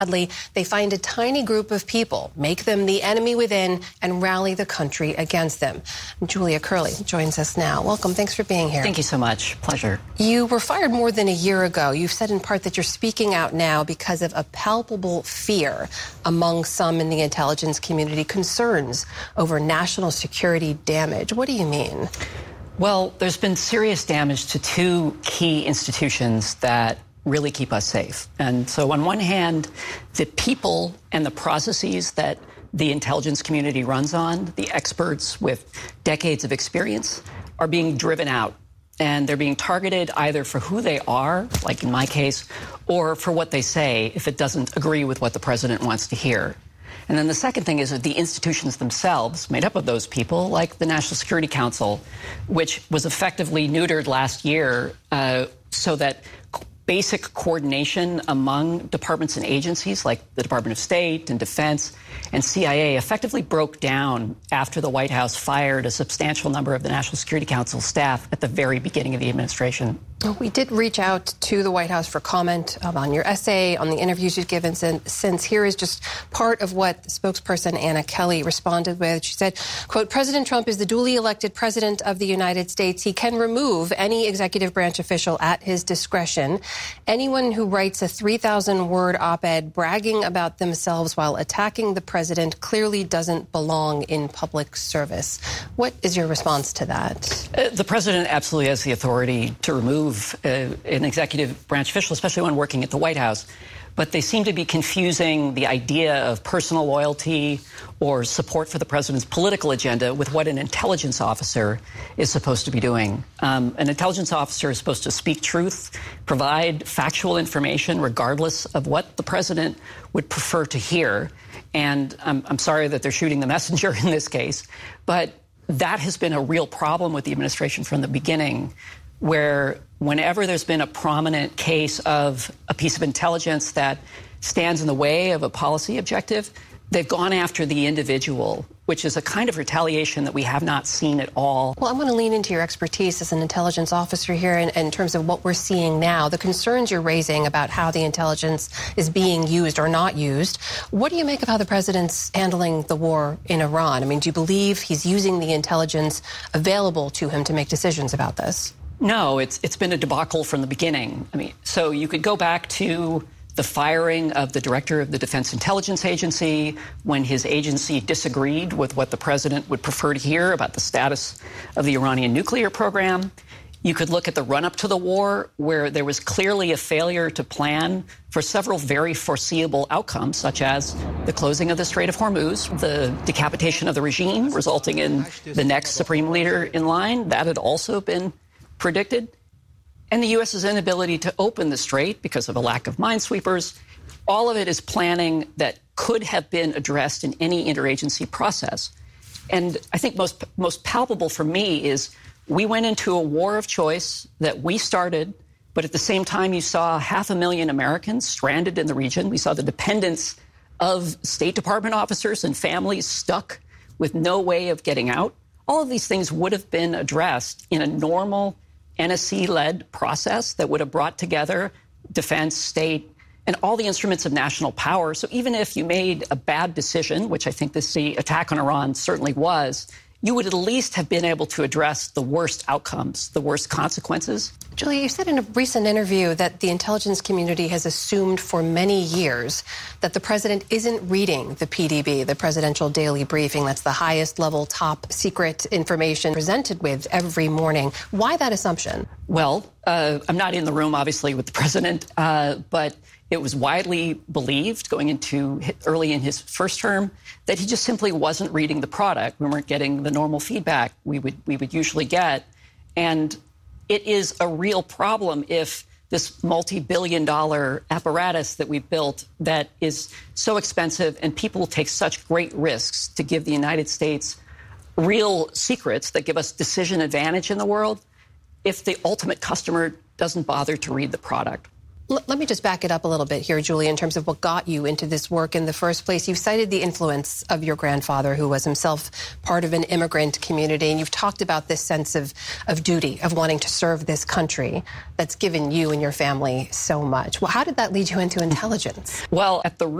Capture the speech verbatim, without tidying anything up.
Sadly, they find a tiny group of people, make them the enemy within, and rally the country against them. Julia Curley joins us now. Welcome. Thanks for being here. Thank you so much. Pleasure. You were fired more than a year ago. You've said in part that you're speaking out now because of a palpable fear among some in the intelligence community, concerns over national security damage. What do you mean? Well, there's been serious damage to two key institutions that really keep us safe. And so on one hand, the people and the processes that the intelligence community runs on, the experts with decades of experience, are being driven out. And they're being targeted either for who they are, like in my case, or for what they say if it doesn't agree with what the president wants to hear. And then the second thing is that the institutions themselves, made up of those people, like the National Security Council, which was effectively neutered last year uh, so that basic coordination among departments and agencies like the Department of State and Defense and C I A effectively broke down after the White House fired a substantial number of the National Security Council staff at the very beginning of the administration. We did reach out to the White House for comment um, on your essay, on the interviews you've given since, since. Here is just part of what spokesperson Anna Kelly responded with. She said, quote, President Trump is the duly elected president of the United States. He can remove any executive branch official at his discretion. Anyone who writes a three thousand word op-ed bragging about themselves while attacking the president clearly doesn't belong in public service. What is your response to that? Uh, the president absolutely has the authority to remove Uh, an executive branch official, especially when working at the White House. But they seem to be confusing the idea of personal loyalty or support for the president's political agenda with what an intelligence officer is supposed to be doing. Um, an intelligence officer is supposed to speak truth, provide factual information regardless of what the president would prefer to hear. And I'm, I'm sorry that they're shooting the messenger in this case, but that has been a real problem with the administration from the beginning, where whenever there's been a prominent case of a piece of intelligence that stands in the way of a policy objective, they've gone after the individual, which is a kind of retaliation that we have not seen at all. Well, I'm going to lean into your expertise as an intelligence officer here in, in terms of what we're seeing now, the concerns you're raising about how the intelligence is being used or not used. What do you make of how the president's handling the war in Iran? I mean, do you believe he's using the intelligence available to him to make decisions about this? No, it's it's been a debacle from the beginning. I mean, so you could go back to the firing of the director of the Defense Intelligence Agency when his agency disagreed with what the president would prefer to hear about the status of the Iranian nuclear program. You could look at the run-up to the war, where there was clearly a failure to plan for several very foreseeable outcomes, such as the closing of the Strait of Hormuz, the decapitation of the regime, resulting in the next supreme leader in line. That had also been predicted, and the U S's inability to open the strait because of a lack of minesweepers. All of it is planning that could have been addressed in any interagency process. And I think most most palpable for me is we went into a war of choice that we started, but at the same time you saw half a million Americans stranded in the region. We saw the dependence of State Department officers and families stuck with no way of getting out. All of these things would have been addressed in a normal N S C-led process that would have brought together defense, state, and all the instruments of national power. So even if you made a bad decision, which I think this the attack on Iran certainly was, you would at least have been able to address the worst outcomes, the worst consequences. Julia, you said in a recent interview that the intelligence community has assumed for many years that the president isn't reading the P D B, the Presidential Daily Briefing. That's the highest level, top secret information presented with every morning. Why that assumption? Well, uh, I'm not in the room, obviously, with the president, uh, but it was widely believed going into early in his first term that he just simply wasn't reading the product. We weren't getting the normal feedback we would we would usually get. And it is a real problem if this multi-billion dollar apparatus that we've built that is so expensive and people take such great risks to give the United States real secrets that give us decision advantage in the world, if the ultimate customer doesn't bother to read the product. L- let me just back it up a little bit here, Julie, in terms of what got you into this work in the first place. You've cited the influence of your grandfather, who was himself part of an immigrant community, and you've talked about this sense of, of duty, of wanting to serve this country that's given you and your family so much. Well, how did that lead you into intelligence? Well, at the